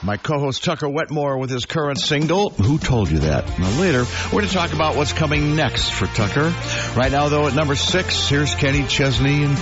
My co-host Tucker Wetmore with his current single, Who Told You That? Now later, we're going to talk about what's coming next for Tucker. Right now, though, at number 6, here's Kenny Chesney and